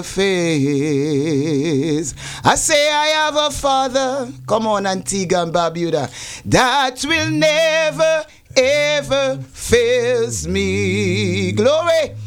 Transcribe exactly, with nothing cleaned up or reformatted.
face. I say I have a father, come on Antigua and Barbuda, that will never ever fails me. Glory.